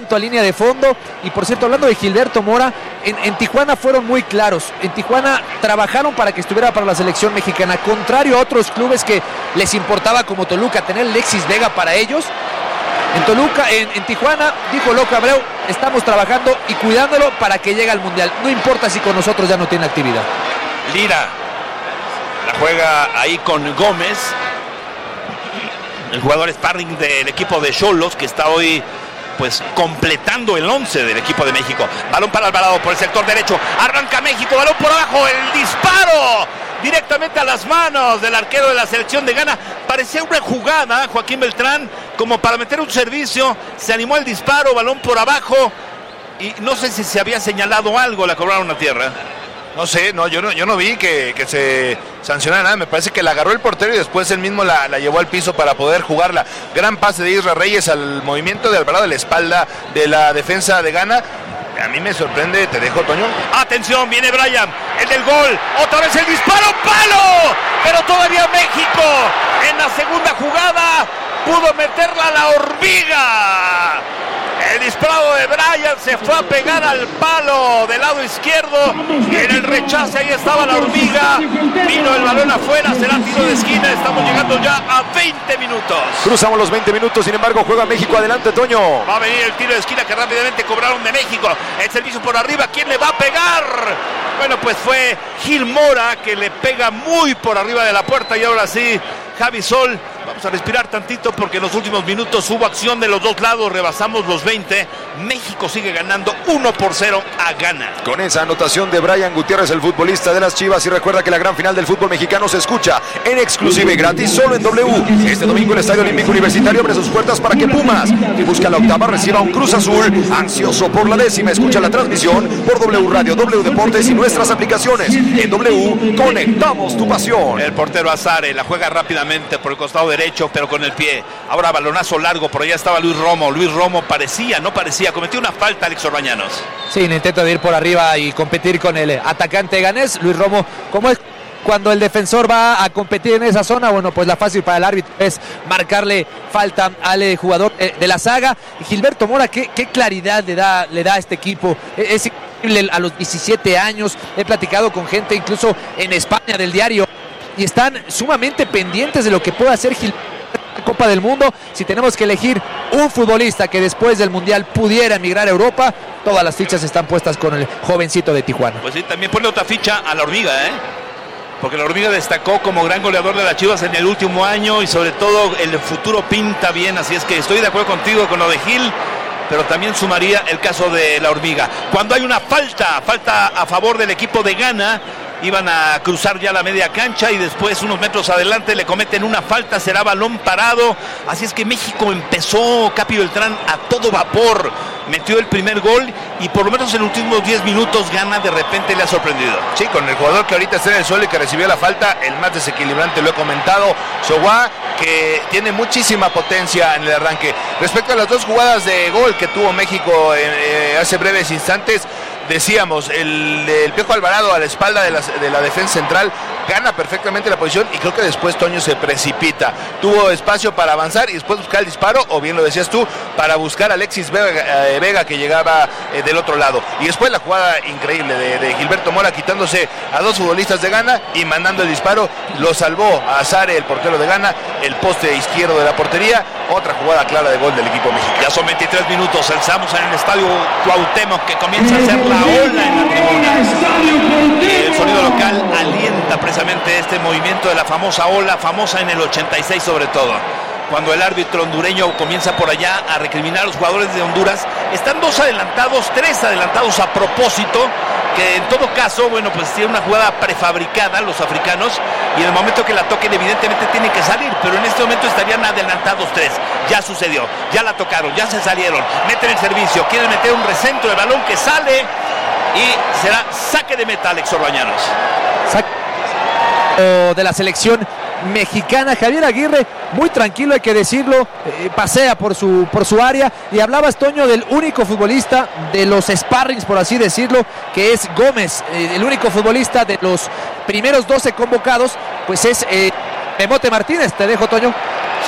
tanto a línea de fondo. Y por cierto, hablando de Gilberto Mora, en Tijuana fueron muy claros. En Tijuana trabajaron para que estuviera para la selección mexicana, contrario a otros clubes que les importaba, como Toluca, tener Alexis Vega para ellos. En Tijuana, dijo Loco Abreu, estamos trabajando y cuidándolo para que llegue al Mundial. No importa si con nosotros ya no tiene actividad. Lira la juega ahí con Gómez, el jugador sparring del equipo de Xolos, que está hoy pues completando el 11 del equipo de México. Balón para Alvarado por el sector derecho, arranca México, balón por abajo, el disparo directamente a las manos del arquero de la selección de Ghana. Parecía una jugada, Joaquín Beltrán, como para meter un servicio. Se animó el disparo, balón por abajo, y no sé si se había señalado algo, la cobraron a tierra. No sé, yo no vi que se sancionara nada. Me parece que la agarró el portero y después él mismo la llevó al piso para poder jugarla. Gran pase de Isra Reyes al movimiento de Alvarado de la espalda de la defensa de Ghana. A mí me sorprende, te dejo, Toño. Atención, viene Brian, el del gol, otra vez el disparo, ¡palo! Pero todavía México en la segunda jugada pudo meterla a la hormiga. El disparo de Brian se fue a pegar al palo del lado izquierdo. En el rechace ahí estaba la hormiga. Vino el balón afuera, será tiro de esquina. Estamos llegando ya a 20 minutos. Cruzamos los 20 minutos, sin embargo juega México. Adelante, Toño. Va a venir el tiro de esquina que rápidamente cobraron de México. El servicio por arriba, ¿quién le va a pegar? Bueno, pues fue Gil Mora que le pega muy por arriba de la puerta. Y ahora sí, Javi Sol, vamos a respirar tantito porque en los últimos minutos hubo acción de los dos lados, rebasamos los 20. México sigue ganando 1-0 a Ghana. Con esa anotación de Brian Gutiérrez, el futbolista de las Chivas. Y recuerda que la gran final del fútbol mexicano se escucha en exclusiva y gratis solo en W. Este domingo el Estadio Olímpico Universitario abre sus puertas para que Pumas, que busca la octava, reciba un Cruz Azul ansioso por la décima. Escucha la transmisión por W Radio, W Deportes y nuestras aplicaciones. En W conectamos tu pasión. El portero Azare la juega rápidamente por el costado derecho, pero con el pie. Ahora balonazo largo, por allá estaba Luis Romo. Luis Romo no parecía, cometió una falta, Alex Orbañanos. Sí, en intento de ir por arriba y competir con el atacante ganés. Luis Romo, como es cuando el defensor va a competir en esa zona, bueno, pues la fácil para el árbitro es marcarle falta al jugador de la saga. Y Gilberto Mora, qué claridad le da a este equipo. Es increíble, a los 17 años, he platicado con gente incluso en España del diario, y están sumamente pendientes de lo que pueda hacer Gilberto en la Copa del Mundo. Si tenemos que elegir un futbolista que después del Mundial pudiera emigrar a Europa, todas las fichas están puestas con el jovencito de Tijuana. Pues sí, también pone otra ficha a la hormiga, porque la hormiga destacó como gran goleador de las Chivas en el último año, y sobre todo el futuro pinta bien, así es que estoy de acuerdo contigo con lo de Gil, pero también sumaría el caso de la hormiga. Cuando hay una falta a favor del equipo de Ghana, iban a cruzar ya la media cancha y después unos metros adelante le cometen una falta, será balón parado. Así es que México empezó, Capi Beltrán, a todo vapor, metió el primer gol y por lo menos en los últimos 10 minutos Ghana de repente le ha sorprendido. Sí, con el jugador que ahorita está en el suelo y que recibió la falta, el más desequilibrante, lo he comentado, Sowa, que tiene muchísima potencia en el arranque. Respecto a las dos jugadas de gol que tuvo México hace breves instantes, decíamos, el Piojo Alvarado a la espalda de la defensa central gana perfectamente la posición y creo que después Toño se precipita. Tuvo espacio para avanzar y después buscar el disparo, o bien lo decías tú, para buscar a Alexis Vega que llegaba del otro lado. Y después la jugada increíble de Gilberto Mora quitándose a dos futbolistas de Ghana y mandando el disparo. Lo salvó a Azare, el portero de Ghana, el poste izquierdo de la portería. Otra jugada clara de gol del equipo mexicano. Ya son 23 minutos, estamos en el estadio Cuauhtémoc, que comienza a hacer la ola en la tribuna. El sonido local alienta precisamente este movimiento de la famosa ola, famosa en el 86 sobre todo. Cuando el árbitro hondureño comienza por allá a recriminar a los jugadores de Honduras, están tres adelantados a propósito, que en todo caso, bueno, pues tiene una jugada prefabricada los africanos, y en el momento que la toquen evidentemente tienen que salir, pero en este momento estarían adelantados tres. Ya sucedió, ya la tocaron, ya se salieron, meten el servicio, quieren meter un recentro, el balón que sale y será saque de meta, Alex Orbañanos. De la selección mexicana. Javier Aguirre, muy tranquilo, hay que decirlo, pasea por su área, y hablabas, Toño, del único futbolista de los sparrings, por así decirlo, que es Gómez, el único futbolista de los primeros 12 convocados, pues es Memote Martínez. Te dejo, Toño. Sí,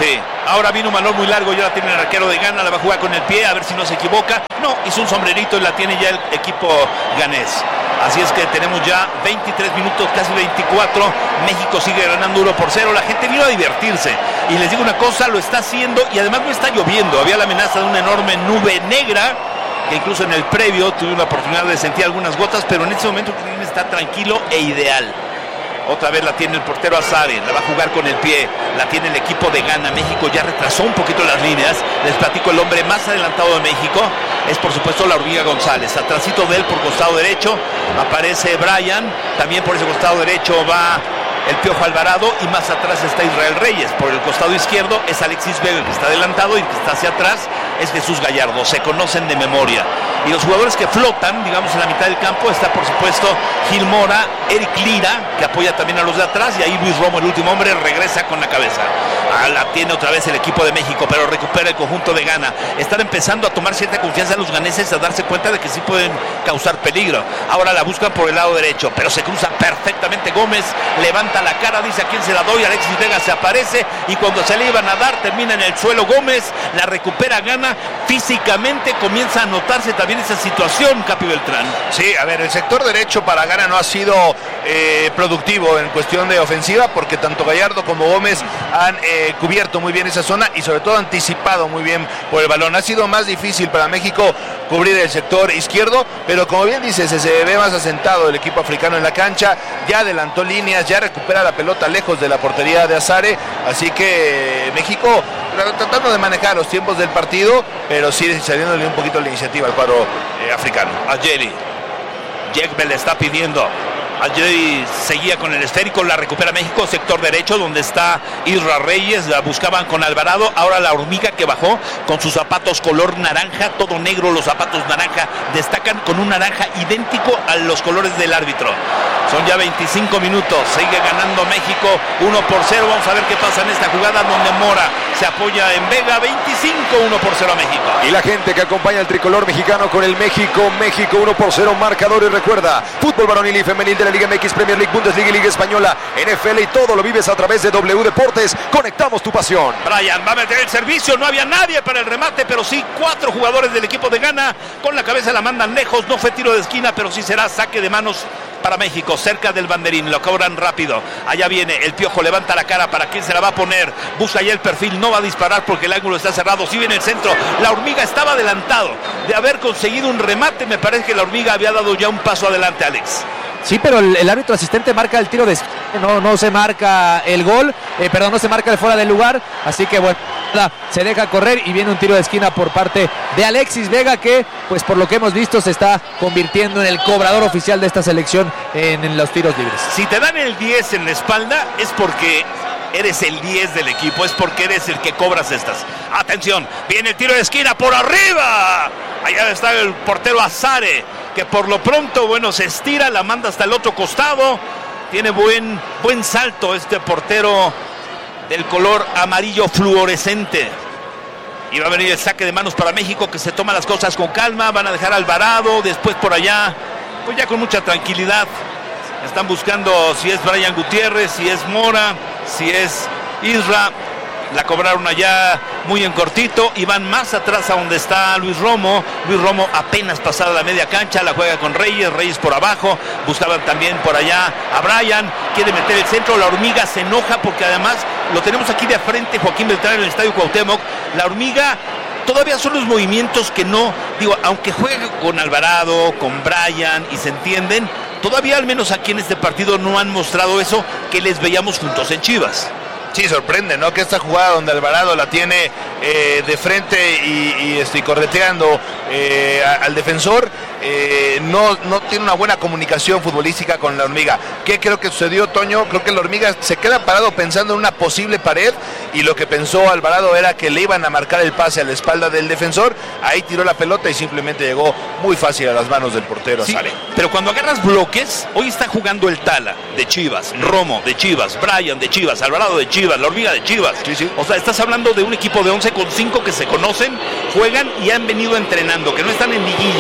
Ahora vino un balón muy largo, ya la tiene el arquero de Ghana, la va a jugar con el pie, a ver si no se equivoca. No, hizo un sombrerito y la tiene ya el equipo ganés. Así es que tenemos ya 23 minutos, casi 24. México sigue ganando 1-0. La gente vino a divertirse. Y les digo una cosa, lo está haciendo y además no está lloviendo. Había la amenaza de una enorme nube negra, que incluso en el previo tuve una oportunidad de sentir algunas gotas, pero en este momento el clima está tranquilo e ideal. Otra vez la tiene el portero Azare, la va a jugar con el pie, la tiene el equipo de Ghana. México ya retrasó un poquito las líneas. Les platico, el hombre más adelantado de México es por supuesto la Hormiga González. Atrásito de él por costado derecho aparece Brian, también por ese costado derecho va el Piojo Alvarado y más atrás está Israel Reyes. Por el costado izquierdo es Alexis Vega, que está adelantado, y el que está hacia atrás es Jesús Gallardo. Se conocen de memoria. Y los jugadores que flotan, digamos, en la mitad del campo está por supuesto Gil Mora, Eric Lira, que apoya también a los de atrás, y ahí Luis Romo, el último hombre, regresa con la cabeza. La tiene otra vez el equipo de México, pero recupera el conjunto de Ghana. Están empezando a tomar cierta confianza los ganeses, a darse cuenta de que sí pueden causar peligro. Ahora la buscan por el lado derecho, pero se cruza perfectamente Gómez, levanta la cara, dice a quién se la doy, Alexis Vega se aparece y cuando se le iban a dar termina en el suelo Gómez, la recupera Ghana, físicamente comienza a notarse también esa situación, Capi Beltrán. Sí, a ver, el sector derecho para Ghana no ha sido productivo en cuestión de ofensiva, porque tanto Gallardo como Gómez han cubierto muy bien esa zona y sobre todo anticipado muy bien por el balón. Ha sido más difícil para México cubrir el sector izquierdo, pero como bien dices, se ve más asentado el equipo africano en la cancha, ya adelantó líneas, ya recupera la pelota lejos de la portería de Azare, así que México tratando de manejar los tiempos del partido, pero sí saliéndole un poquito la iniciativa al cuadro africano. Ayeli, Yekbe le está pidiendo. Ayeli seguía con el esférico, la recupera México, sector derecho donde está Isra Reyes, la buscaban con Alvarado, ahora la Hormiga que bajó con sus zapatos color naranja, todo negro, los zapatos naranja destacan con un naranja idéntico a los colores del árbitro. Son ya 25 minutos, sigue ganando México 1-0, vamos a ver qué pasa en esta jugada donde Mora se apoya en Vega, 25, 1-0 a México. Y la gente que acompaña al tricolor mexicano con el México 1-0 marcador, y recuerda, fútbol varonil y femenil de la Liga MX, Premier League, Bundesliga y Liga Española, NFL, y todo lo vives a través de W Deportes. Conectamos tu pasión. Brian va a meter el servicio, no había nadie para el remate, pero sí 4 jugadores del equipo de Ghana, con la cabeza la mandan lejos, no fue tiro de esquina, pero sí será saque de manos para México, cerca del banderín, lo cobran rápido. Allá viene el Piojo, levanta la cara, ¿para quién se la va a poner? Busca ya el perfil, no va a disparar porque el ángulo está cerrado, sí viene el centro. La Hormiga estaba adelantado de haber conseguido un remate, me parece que la Hormiga había dado ya un paso adelante, Alex. Sí, pero el árbitro asistente marca el tiro de esquina, no se marca el gol, no se marca el fuera del lugar, así que bueno, se deja correr y viene un tiro de esquina por parte de Alexis Vega, que pues por lo que hemos visto se está convirtiendo en el cobrador oficial de esta selección en los tiros libres. Si te dan el 10 en la espalda es porque eres el 10 del equipo, es porque eres el que cobras estas. Atención, viene el tiro de esquina por arriba, allá está el portero Azare, que por lo pronto, bueno, se estira, la manda hasta el otro costado. Tiene buen salto este portero del color amarillo fluorescente. Y va a venir el saque de manos para México, que se toma las cosas con calma. Van a dejar a Alvarado, después por allá, pues ya con mucha tranquilidad. Están buscando si es Brian Gutiérrez, si es Mora, si es Isra. La cobraron allá muy en cortito y van más atrás a donde está Luis Romo. Luis Romo apenas pasada la media cancha, la juega con Reyes, Reyes por abajo, buscaban también por allá a Brian, quiere meter el centro, la Hormiga se enoja porque además lo tenemos aquí de frente, Joaquín Beltrán, en el Estadio Cuauhtémoc. La Hormiga todavía son los movimientos que no, digo, aunque juegue con Alvarado, con Brian y se entienden, todavía al menos aquí en este partido no han mostrado eso que les veíamos juntos en Chivas. Sí, sorprende, ¿no? Que esta jugada donde Alvarado la tiene de frente y correteando al defensor, no tiene una buena comunicación futbolística con la Hormiga. ¿Qué creo que sucedió, Toño? Creo que la Hormiga se queda parado pensando en una posible pared y lo que pensó Alvarado era que le iban a marcar el pase a la espalda del defensor. Ahí tiró la pelota y simplemente llegó muy fácil a las manos del portero. Sí, Sale. pero cuando agarras bloques, hoy está jugando el Tala de Chivas, Romo de Chivas, Brian de Chivas, Alvarado de Chivas, la Hormiga de Chivas. Sí. O sea, estás hablando de un equipo de 11 con 5 que se conocen, juegan y han venido entrenando, que no están en liguilla, que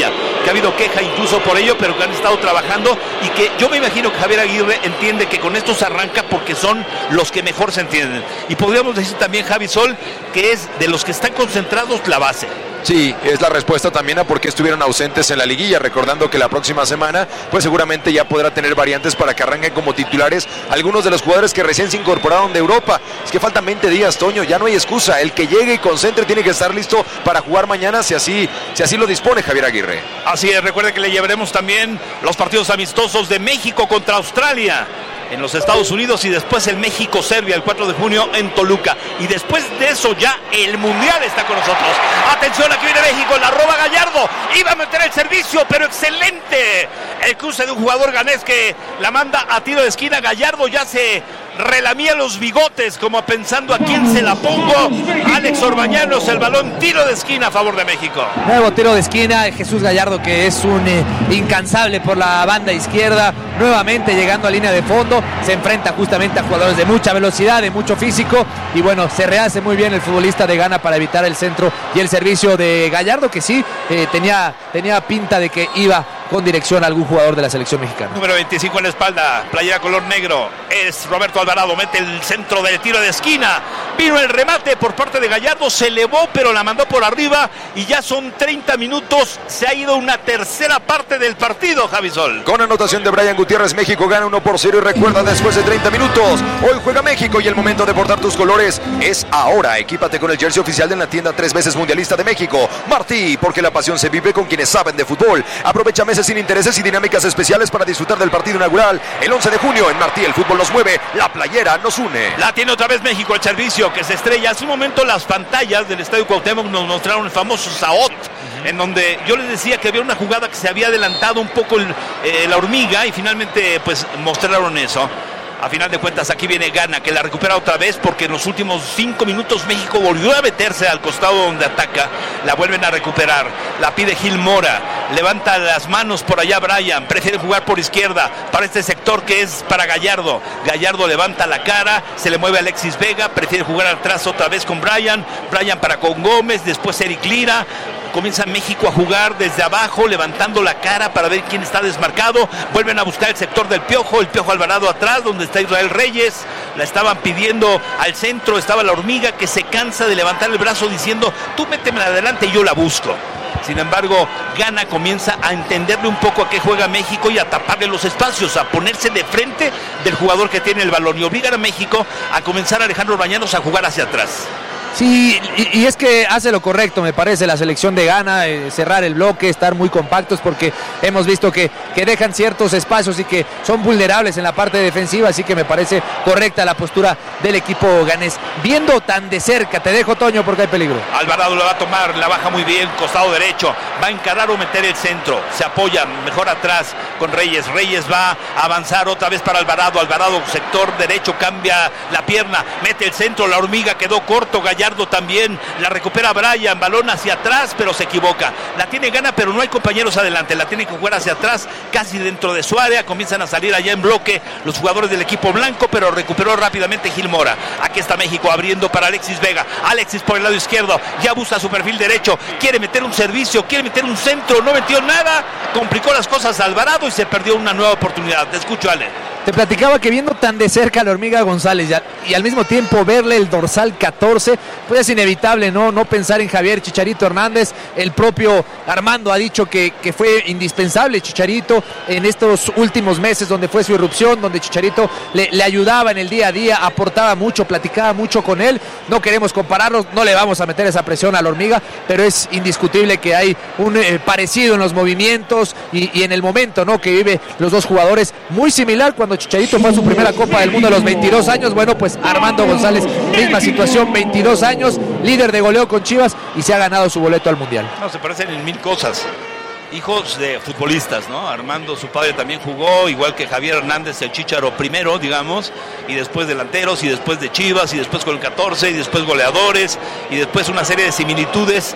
que ha habido queja incluso por ello, pero que han estado trabajando y que yo me imagino que Javier Aguirre entiende que con estos arranca porque son los que mejor se entienden. Y podríamos decir también, Javi Sol, que es de los que están concentrados la base. Sí, es la respuesta también a por qué estuvieron ausentes en la liguilla, recordando que la próxima semana pues seguramente ya podrá tener variantes para que arranquen como titulares algunos de los jugadores que recién se incorporaron de Europa. Es que faltan 20 días, Toño, ya no hay excusa, el que llegue y concentre tiene que estar listo para jugar mañana si así lo dispone Javier Aguirre. Así es, recuerde que le llevaremos también los partidos amistosos de México contra Australia en los Estados Unidos y después el México-Serbia el 4 de junio en Toluca. Y después de eso ya el Mundial está con nosotros. Atención, aquí viene México, la roba Gallardo. Iba a meter el servicio, pero excelente. El cruce de un jugador ganés que la manda a tiro de esquina. Gallardo ya se relamía los bigotes como pensando a quién se la pongo. Alex Orbañanos, el balón, tiro de esquina a favor de México. Nuevo tiro de esquina, Jesús Gallardo, que es un incansable por la banda izquierda, nuevamente llegando a línea de fondo, se enfrenta justamente a jugadores de mucha velocidad, de mucho físico, y bueno, se rehace muy bien el futbolista de Ghana para evitar el centro y el servicio de Gallardo, que sí, tenía pinta de que iba con dirección a algún jugador de la selección mexicana. Número 25 en la espalda, playera color negro, es Roberto Alvarado, mete el centro del tiro de esquina, vino el remate por parte de Gallardo, se elevó pero la mandó por arriba y ya son 30 minutos, se ha ido una tercera parte del partido, Javi Sol. Con anotación de Brian Gutiérrez, México gana 1-0 y recuerda, después de 30 minutos, hoy juega México y el momento de portar tus colores es ahora. Equípate con el jersey oficial de la tienda 3 veces mundialista de México, Martí, porque la pasión se vive con quienes saben de fútbol. Aprovecha meses sin intereses y dinámicas especiales para disfrutar del partido inaugural el 11 de junio en Martí. El fútbol nos mueve, la playera nos une. La tiene otra vez México, el servicio que se estrella. Hace un momento las pantallas del Estadio Cuauhtémoc nos mostraron el famoso Saot, en donde yo les decía que había una jugada que se había adelantado un poco la hormiga y finalmente pues mostraron eso. A final de cuentas aquí viene Ghana, que la recupera otra vez porque en los últimos 5 minutos México volvió a meterse al costado donde ataca. La vuelven a recuperar, la pide Gil Mora, levanta las manos por allá Brian, prefiere jugar por izquierda para este sector que es para Gallardo. Gallardo levanta la cara, se le mueve Alexis Vega, prefiere jugar atrás otra vez con Brian para con Gómez, después Eric Lira. Comienza México a jugar desde abajo, levantando la cara para ver quién está desmarcado. Vuelven a buscar el sector del Piojo, el Piojo Alvarado atrás, donde está Israel Reyes. La estaban pidiendo al centro, estaba la hormiga que se cansa de levantar el brazo diciendo, tú métemela adelante y yo la busco. Sin embargo, Ghana comienza a entenderle un poco a qué juega México y a taparle los espacios, a ponerse de frente del jugador que tiene el balón y obligar a México a comenzar a Alejandro Orbañanos a jugar hacia atrás. Sí, y es que hace lo correcto, me parece, la selección de Ghana, cerrar el bloque, estar muy compactos, porque hemos visto que dejan ciertos espacios y que son vulnerables en la parte defensiva, así que me parece correcta la postura del equipo ganés. Viendo tan de cerca, te dejo, Toño, porque hay peligro. Alvarado lo va a tomar, la baja muy bien, costado derecho, va a encarar o meter el centro, se apoya mejor atrás con Reyes. Reyes va a avanzar otra vez para Alvarado, sector derecho, cambia la pierna, mete el centro, la hormiga quedó corto, Gallardo también, la recupera Brian, balón hacia atrás, pero se equivoca. La tiene Ghana, pero no hay compañeros adelante, la tiene que jugar hacia atrás, casi dentro de su área, comienzan a salir allá en bloque los jugadores del equipo blanco, pero recuperó rápidamente Gil Mora. Aquí está México abriendo para Alexis Vega. Alexis por el lado izquierdo, ya busca su perfil derecho, quiere meter un servicio, quiere meter un centro, no metió nada, complicó las cosas a Alvarado y se perdió una nueva oportunidad. Te escucho, Ale. Te platicaba que viendo tan de cerca a la hormiga González y al mismo tiempo verle el dorsal 14, pues es inevitable no pensar en Javier Chicharito Hernández. El propio Armando ha dicho que fue indispensable Chicharito en estos últimos meses donde fue su irrupción, donde Chicharito le ayudaba en el día a día, aportaba mucho, platicaba mucho con él. No queremos compararlos, no le vamos a meter esa presión a la hormiga, pero es indiscutible que hay un parecido en los movimientos y en el momento, ¿no?, que vive los dos jugadores, muy similar cuando Chicharito fue a su primera Copa del Mundo a los 22 años. Bueno, pues Armando González, misma situación, 22 años, líder de goleo con Chivas y se ha ganado su boleto al Mundial. No, se parecen en mil cosas. Hijos de futbolistas, ¿no? Armando, su padre, también jugó, igual que Javier Hernández, el Chícharo primero, digamos, y después delanteros, y después de Chivas, y después con el 14, y después goleadores, y después una serie de similitudes.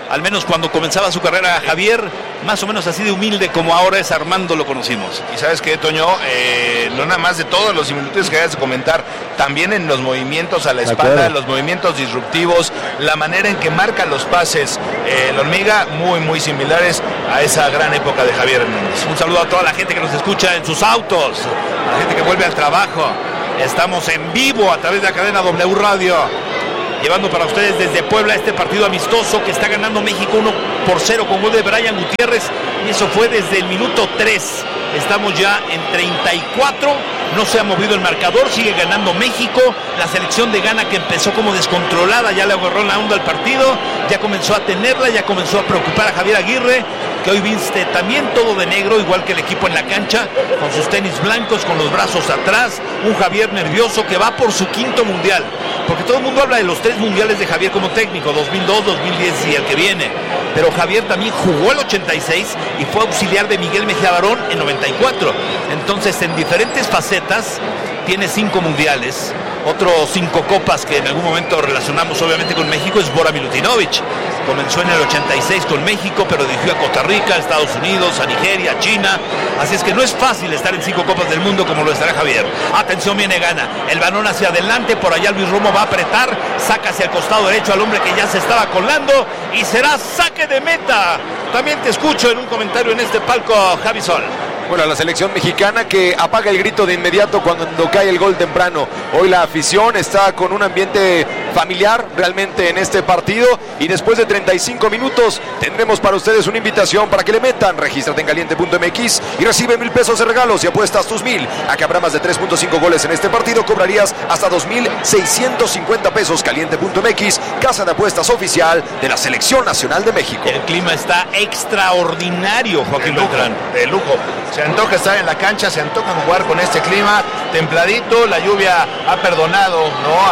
al menos cuando comenzaba su carrera Javier, más o menos así de humilde como ahora es Armando lo conocimos. Y sabes qué, Toño, no nada más de todos los similitudes que hayas de comentar, también en los movimientos a la espalda, los movimientos disruptivos, la manera en que marca los pases, la hormiga, muy similares a esa gran época de Javier Hernández. Un saludo a toda la gente que nos escucha en sus autos, a la gente que vuelve al trabajo. Estamos en vivo a través de la cadena W Radio, llevando para ustedes desde Puebla este partido amistoso que está ganando México 1-0 con gol de Brian Gutiérrez, y eso fue desde el minuto 3. Estamos ya en 34, no se ha movido el marcador, sigue ganando México. La selección de Ghana, que empezó como descontrolada, ya le agarró la onda al partido, ya comenzó a tenerla, ya comenzó a preocupar a Javier Aguirre, que hoy viste también todo de negro, igual que el equipo en la cancha, con sus tenis blancos, con los brazos atrás. Un Javier nervioso que va por su 5º mundial, porque todo el mundo habla de los 3 mundiales de Javier como técnico, 2002, 2010 y el que viene, pero Javier también jugó el 86 y fue auxiliar de Miguel Mejía Barón en 94. Entonces, en diferentes facetas tiene 5 mundiales. Otros 5 copas que en algún momento relacionamos obviamente con México es Bora Milutinovic. Comenzó en el 86 con México, pero dirigió a Costa Rica, a Estados Unidos, a Nigeria, a China. Así es que no es fácil estar en 5 copas del mundo como lo estará Javier. Atención, viene Ghana. El balón hacia adelante, por allá Luis Romo va a apretar, saca hacia el costado derecho al hombre que ya se estaba colando y será saque de meta. También te escucho en un comentario en este palco, Javi Sol. Bueno, la selección mexicana que apaga el grito de inmediato cuando cae el gol temprano. Hoy la afición está con un ambiente familiar realmente en este partido, y después de 35 minutos tendremos para ustedes una invitación para que le metan. Regístrate en caliente.mx y recibe 1,000 pesos de regalos. Si apuestas tus 1,000 a que habrá más de 3.5 goles en este partido, cobrarías hasta 2,650 pesos. Caliente.mx, casa de apuestas oficial de la Selección Nacional de México. El clima está extraordinario, Joaquín Beltrán. De lujo. Se antoja estar en la cancha, se antoja jugar con este clima templadito. La lluvia ha perdonado, ¿no?,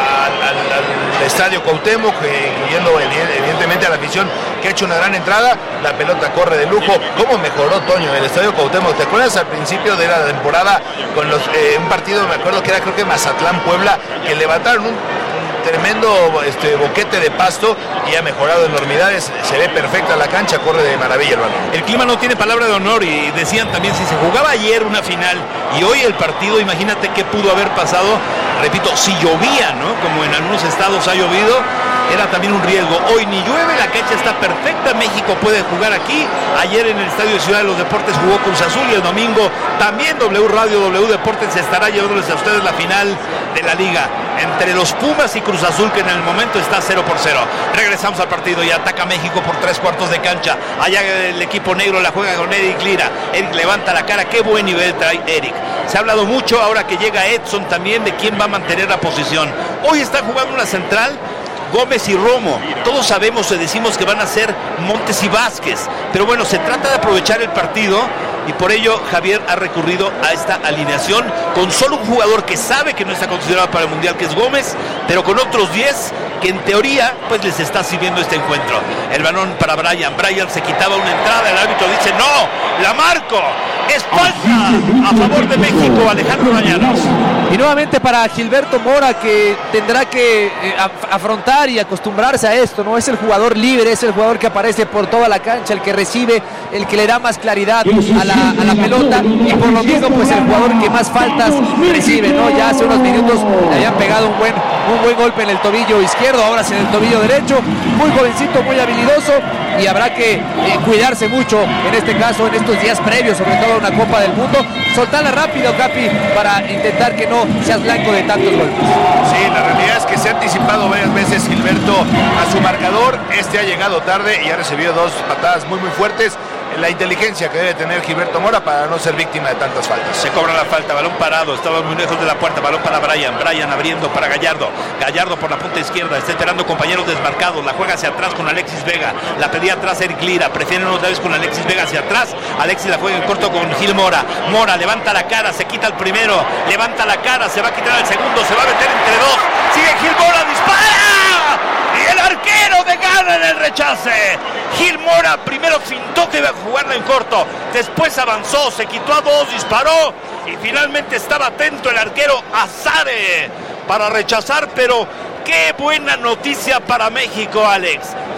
al estadio Cuauhtémoc, incluyendo evidentemente a la afición que ha hecho una gran entrada. La pelota corre de lujo. ¿Cómo mejoró, Toño, el estadio Cuauhtémoc? ¿Te acuerdas al principio de la temporada con un partido, me acuerdo que era creo que Mazatlán-Puebla, que levantaron un tremendo boquete de pasto y ha mejorado enormidades? Se ve perfecta la cancha, corre de maravilla el balón. El clima no tiene palabra de honor, y decían también, si se jugaba ayer una final y hoy el partido, imagínate qué pudo haber pasado. Repito, si llovía, ¿no?, como en algunos estados ha llovido, era también un riesgo. Hoy ni llueve, la cancha está perfecta, México puede jugar aquí. Ayer en el Estadio de Ciudad de los Deportes jugó Cruz Azul, y el domingo también W Radio, W Deportes estará llevándoles a ustedes la final de la liga entre los Pumas y Cruz Azul, que en el momento está 0-0. Regresamos al partido y ataca México por 3/4 de cancha. Allá el equipo negro la juega con Eric Lira. Eric levanta la cara, qué buen nivel trae Eric. Se ha hablado mucho ahora que llega Edson también de quién va a mantener la posición. Hoy está jugando una central Gómez y Romo. Todos sabemos y decimos que van a ser Montes y Vázquez, pero bueno, se trata de aprovechar el partido, y por ello Javier ha recurrido a esta alineación con solo un jugador que sabe que no está considerado para el Mundial, que es Gómez, pero con otros 10 que en teoría pues les está sirviendo este encuentro. El balón para Brian se quitaba una entrada, el árbitro dice no, la marco, es falta a favor de México. Alejandro Bañanos. Y nuevamente para Gilberto Mora, que tendrá que afrontar y acostumbrarse a esto, ¿no? Es el jugador libre, es el jugador que aparece por toda la cancha, el que recibe, el que le da más claridad a la pelota, y por lo mismo pues el jugador que más faltas recibe, ¿no? Ya hace unos minutos le habían pegado un buen golpe en el tobillo izquierdo, ahora es en el tobillo derecho. Muy jovencito, muy habilidoso, y habrá que cuidarse mucho en este caso, en estos días previos, sobre todo a una Copa del Mundo. Soltarla rápido, Capi, para intentar que no seas blanco de tantos golpes. Sí, la realidad es que se ha anticipado varias veces Gilberto a su marcador. Este ha llegado tarde y ha recibido 2 patadas muy fuertes. La inteligencia que debe tener Gilberto Mora para no ser víctima de tantas faltas. Se cobra la falta, balón parado, estaba muy lejos de la puerta, balón para Brian abriendo para Gallardo por la punta izquierda, está esperando compañeros desmarcados, la juega hacia atrás con Alexis Vega, la pedía atrás Eric Lira, prefieren otra vez con Alexis Vega hacia atrás, Alexis la juega en corto con Gil Mora levanta la cara, se quita el primero, levanta la cara, se va a quitar el segundo, se va a meter entre 2, sigue Gil Mora, dispara, y el arquero de Ghana en el rechace. Gil Mora primero fintó que iba a jugarla en corto, después avanzó, se quitó a 2, disparó, y finalmente estaba atento el arquero Azare para rechazar. Pero qué buena noticia para México, Alex.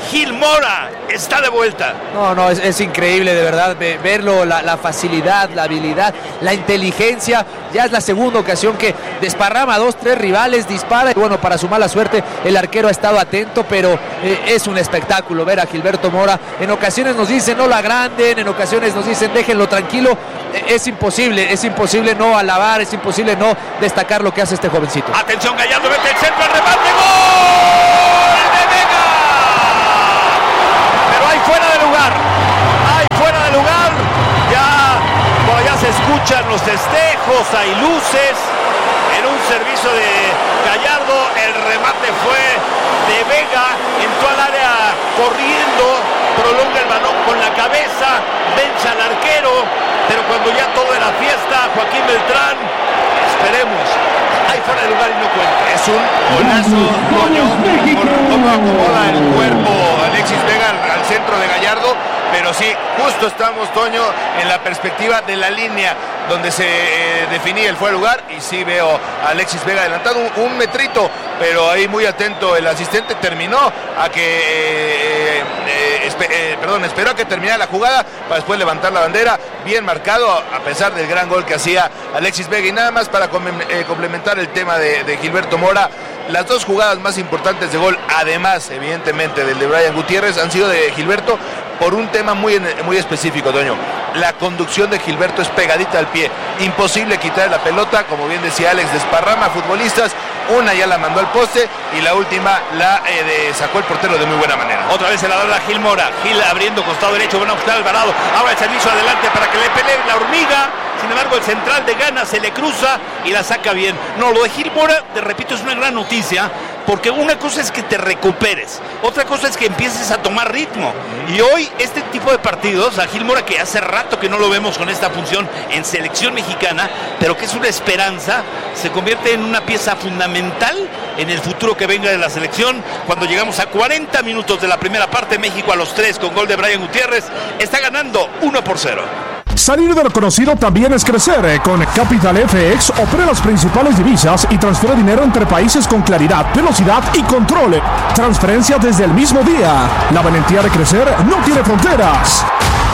Gil Mora está de vuelta. No, es increíble de verdad verlo, la facilidad, la habilidad, la inteligencia. Ya es la segunda ocasión que desparrama a 2-3 rivales, dispara. Y bueno, para su mala suerte, el arquero ha estado atento, pero es un espectáculo ver a Gilberto Mora. En ocasiones nos dicen no la agranden, en ocasiones nos dicen déjenlo tranquilo. Es imposible no alabar, es imposible no destacar lo que hace este jovencito. Atención, Gallardo mete el centro, el remate, ¡gol de Vega! Pero hay fuera de lugar, ya se escuchan los festejos, hay luces, en un servicio de Gallardo, el remate fue de Vega, entró al área corriendo, prolonga el balón con la cabeza, vencha al arquero, pero cuando ya todo era fiesta, Joaquín Beltrán, esperemos, hay fuera de lugar y no cuenta. Es un golazo, Toño, por cómo acomoda el cuerpo Alexis Vega al centro de Gallardo, pero sí, justo estamos, Toño, en la perspectiva de la línea donde se definía el fuera de lugar, y sí veo a Alexis Vega adelantado un metrito, pero ahí muy atento el asistente, terminó a que esperó a que terminara la jugada para después levantar la bandera, bien marcado a pesar del gran gol que hacía Alexis Vega. Y nada más para complementar el tema de Gilberto Mora, las dos jugadas más importantes de gol, además evidentemente del de Brian Gutiérrez, han sido de Gilberto por un tema muy específico, Toño. La conducción de Gilberto es pegadita al pie, imposible quitar la pelota, como bien decía Alex, desparrama futbolistas, una ya la mandó al poste y la última la sacó el portero de muy buena manera. Otra vez se la da a Gil Mora, Gil abriendo costado derecho, van a buscar Alvarado, ahora el servicio adelante para que le pelee la hormiga. Sin embargo, el central de Ghana se le cruza y la saca bien. No, lo de Gil Mora, te repito, es una gran noticia, porque una cosa es que te recuperes, otra cosa es que empieces a tomar ritmo. Y hoy, este tipo de partidos, a Gil Mora, que hace rato que no lo vemos con esta función en selección mexicana, pero que es una esperanza, se convierte en una pieza fundamental en el futuro que venga de la selección. Cuando llegamos a 40 minutos de la primera parte, México a los 3 con gol de Brian Gutiérrez, está ganando 1-0. Salir de lo conocido también es crecer. Con Capital FX opera las principales divisas y transfiere dinero entre países con claridad, velocidad y control. Transferencia desde el mismo día. La valentía de crecer no tiene fronteras.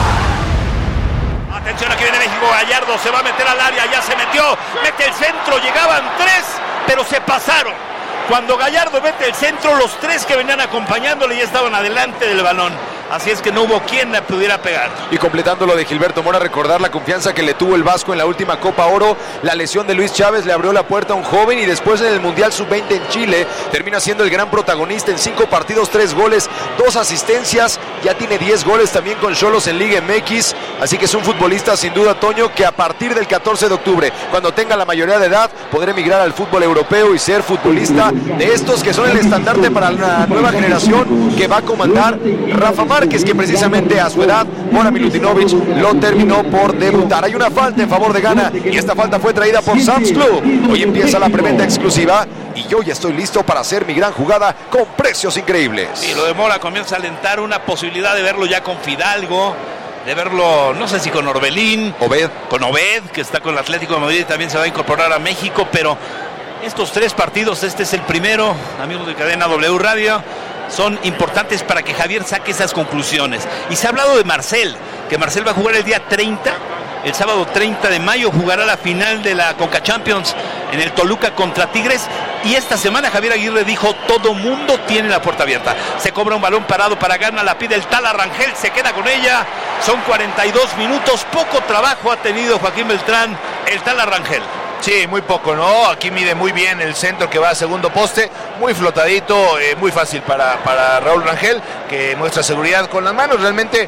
Atención, aquí viene México, Gallardo se va a meter al área, ya se metió, mete el centro, llegaban 3, pero se pasaron. Cuando Gallardo mete el centro, los 3 que venían acompañándole ya estaban adelante del balón. Así es que no hubo quien la pudiera pegar. Y completando lo de Gilberto Mora, recordar la confianza que le tuvo el Vasco en la última Copa Oro. La lesión de Luis Chávez le abrió la puerta a un joven, y después en el Mundial Sub-20 en Chile termina siendo el gran protagonista en 5 partidos, 3 goles, 2 asistencias. Ya tiene 10 goles también con Xolos en Liga MX. Así que es un futbolista sin duda, Toño, que a partir del 14 de octubre, cuando tenga la mayoría de edad, podrá emigrar al fútbol europeo y ser futbolista de estos que son el estandarte para la nueva generación que va a comandar Rafa Márquez, que precisamente a su edad, Mora Milutinovic lo terminó por debutar. Hay una falta en favor de Ghana, y esta falta fue traída por Sam's Club. Hoy empieza la preventa exclusiva y yo ya estoy listo para hacer mi gran jugada con precios increíbles. Y lo de Mora comienza a alentar una posibilidad de verlo ya con Fidalgo, de verlo, no sé si con Orbelín, con Obed, que está con el Atlético de Madrid y también se va a incorporar a México, pero estos 3 partidos, este es el primero, amigos de Cadena W Radio, son importantes para que Javier saque esas conclusiones. Y se ha hablado de Marcel, que Marcel va a jugar el día 30, el sábado 30 de mayo, jugará la final de la Conca Champions en el Toluca contra Tigres. Y esta semana Javier Aguirre dijo, todo mundo tiene la puerta abierta. Se cobra un balón parado para Ghana, la pide el Tala Rangel, se queda con ella. Son 42 minutos, poco trabajo ha tenido Joaquín Beltrán, el Tala Rangel. Sí, muy poco, ¿no? Aquí mide muy bien el centro que va a segundo poste, muy flotadito, muy fácil para Raúl Rangel, que muestra seguridad con las manos. Realmente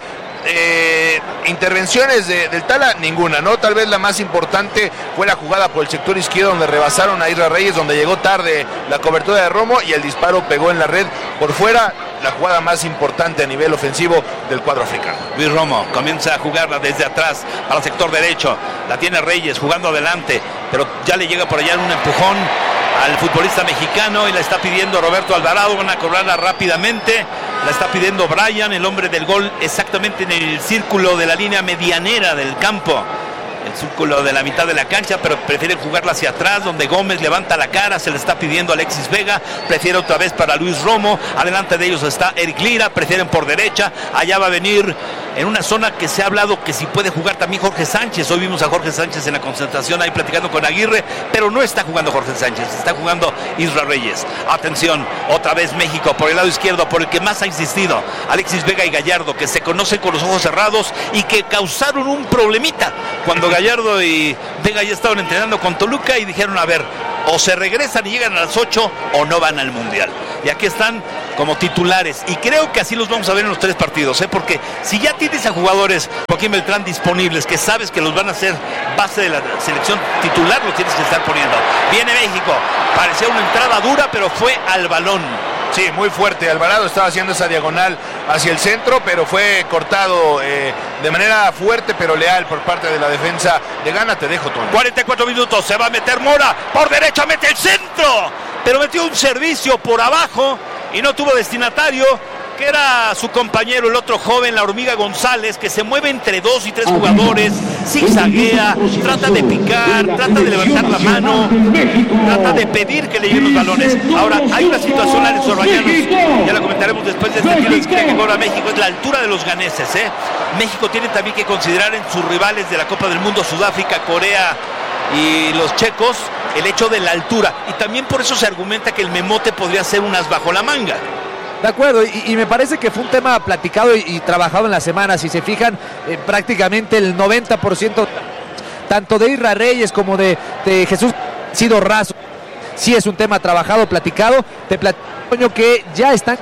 intervenciones del Tala, ninguna, ¿no? Tal vez la más importante fue la jugada por el sector izquierdo, donde rebasaron a Isra Reyes, donde llegó tarde la cobertura de Romo y el disparo pegó en la red por fuera. La jugada más importante a nivel ofensivo del cuadro africano. Luis Romo comienza a jugarla desde atrás para el sector derecho, la tiene Reyes jugando adelante, pero ya le llega por allá un empujón al futbolista mexicano y la está pidiendo Roberto Alvarado. Van a cobrarla rápidamente, la está pidiendo Brian, el hombre del gol, exactamente en el círculo de la línea medianera del campo. el círculo de la mitad de la cancha, pero prefieren jugarla hacia atrás, donde Gómez levanta la cara, se le está pidiendo a Alexis Vega, prefiere otra vez para Luis Romo, adelante de ellos está Eric Lira, prefieren por derecha, allá va a venir en una zona que se ha hablado que si puede jugar también Jorge Sánchez. Hoy vimos a Jorge Sánchez en la concentración ahí platicando con Aguirre, pero no está jugando Jorge Sánchez, está jugando Isra Reyes. Atención, otra vez México por el lado izquierdo, por el que más ha insistido, Alexis Vega y Gallardo, que se conocen con los ojos cerrados y que causaron un problemita cuando Gallardo y Vega ya estaban entrenando con Toluca y dijeron, a ver, o se regresan y llegan a las 8 o no van al Mundial. Y aquí están como titulares y creo que así los vamos a ver en los 3 partidos, porque si ya tienes a jugadores Joaquín Beltrán disponibles que sabes que los van a hacer base de la selección titular, los tienes que estar poniendo. Viene México, parecía una entrada dura, pero fue al balón. Sí, muy fuerte. Alvarado estaba haciendo esa diagonal hacia el centro, pero fue cortado de manera fuerte pero leal por parte de la defensa de Ghana. Te dejo, Tony. 44 minutos, se va a meter Mora, por derecha mete el centro, pero metió un servicio por abajo y no tuvo destinatario, que era su compañero, el otro joven, la Hormiga González, que se mueve entre 2 y 3 jugadores, zigzaguea, trata de picar, trata de levantar la mano, trata de pedir que le lleguen los balones. Ahora, hay una situación, Alex Orbañanos, ya la comentaremos después de este tiro de esquina que cobra México, es la altura de los ganeses, México tiene también que considerar en sus rivales de la Copa del Mundo, Sudáfrica, Corea y los checos, el hecho de la altura. Y también por eso se argumenta que el memote podría ser un as bajo la manga. De acuerdo, y me parece que fue un tema platicado y trabajado en la semana. Si se fijan, prácticamente el 90% tanto de Isra Reyes como de Jesús ha sido raso. Sí es un tema trabajado, platicado. Te platico que ya están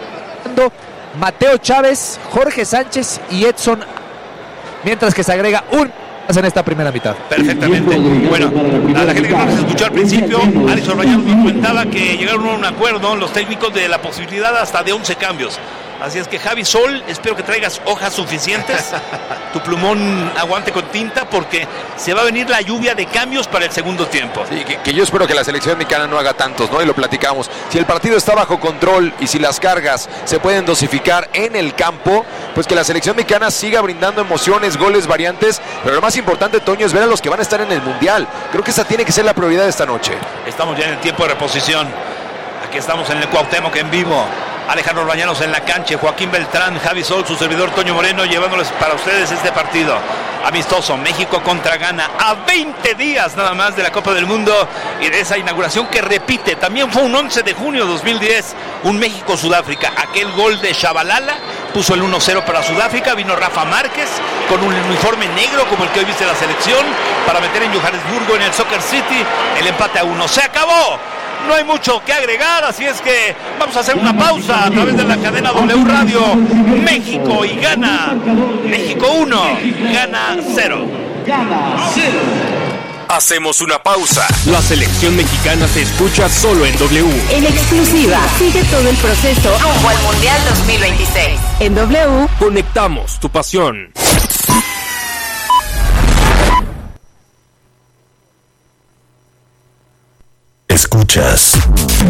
Mateo Chávez, Jorge Sánchez y Edson, mientras que se agrega un en esta primera mitad. Perfectamente. Bueno, a la gente que no nos escuchó al principio, Alex Orbañanos nos comentaba que llegaron a un acuerdo los técnicos de la posibilidad hasta de 11 cambios. Así es que Javi Sol, espero que traigas hojas suficientes, tu plumón aguante con tinta, porque se va a venir la lluvia de cambios para el segundo tiempo. Sí, que yo espero que la selección mexicana no haga tantos, ¿no? Y lo platicamos. Si el partido está bajo control y si las cargas se pueden dosificar en el campo, pues que la selección mexicana siga brindando emociones, goles, variantes. Pero lo más importante, Toño, es ver a los que van a estar en el Mundial. Creo que esa tiene que ser la prioridad de esta noche. Estamos ya en el tiempo de reposición. Aquí estamos en el Cuauhtémoc en vivo. Alejandro Orbañanos en la cancha, Joaquín Beltrán, Javi Sol, su servidor Toño Moreno, llevándoles para ustedes este partido amistoso, México contra Ghana, a 20 días nada más de la Copa del Mundo y de esa inauguración que repite, también fue un 11 de junio de 2010, un México-Sudáfrica, aquel gol de Shabalala puso el 1-0 para Sudáfrica, vino Rafa Márquez con un uniforme negro como el que hoy viste la selección, para meter en Johannesburgo, en el Soccer City, el empate a 1, se acabó. No hay mucho que agregar, así es que vamos a hacer una pausa a través de la cadena W Radio. México y Ghana. México 1, Ghana 0. Hacemos una pausa. La selección mexicana se escucha solo en W. En exclusiva. Sigue todo el proceso rumbo al Mundial 2026. En W. Conectamos tu pasión. Escuchas